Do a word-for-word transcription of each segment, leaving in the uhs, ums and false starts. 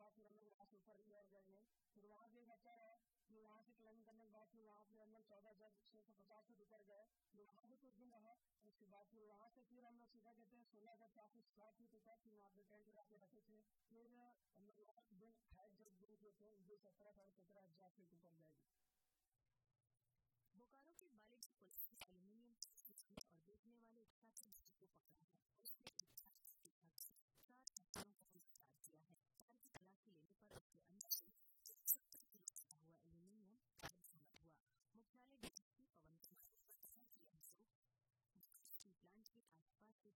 था, फिर हम लोग वहाँ से ऊपर और गए। फिर वहाँ भी एक अच्छा रहा कि वहाँ से क्लाइंब करने के बाद फिर वहाँ पे हम लोग चौदह हजार छः सौ पचास फीट ऊपर गए, तो वहाँ भी कुछ दिन रहा। उसके बाद फिर वहाँ से फिर हम लोग सीधा कहते हैं सोलह हजार चार सौ साठ फीट ऊपर, फिर वहाँ पे टेंट लगा के रखे थे। फिर हम लोग लास्ट दिन हाइट जब दिन के थे जो सत्रह साढ़े सत्रह हजार फीट ऊपर जाएगी। बोकारो के बालीगंज पुलिस ने एल्यूमिनियम और बेचने वाले एक छात्र को पकड़ा है। उसने एक छात्र के साथ चार छात्रों को गिरफ्तार किया है। कार की तलाशी लेने पर उसके अंदर से सत्तर किलो का हुआ एल्यूमिनियम बरामद हुआ। मुख्यालय डीएसपी पवन कुमार ने बताया कि यह स्टील प्लांट के आसपास के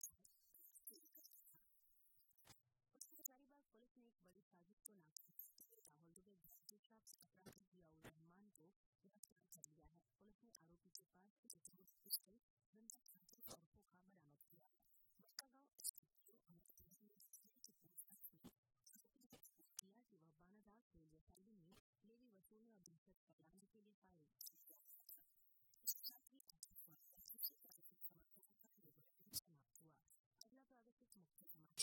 हजारीबाग पुलिस ने एक बड़ी साजिश को नाकाम करते राहुल दुबे के साथ अपराधी जियाउर रहमान को गिरफ्तार कर लिया है। पुलिस ने आरोपी के पास से एक पिस्टल, जिंदा कारतूस और खोखा बरामद किया है। बड़कागांव एसपीओ अमित सिंह ने किया कि वह बानादार रेलवे साइडिंग में लेवी वसूलने और दहशत फैलाने के लिए फायरिंग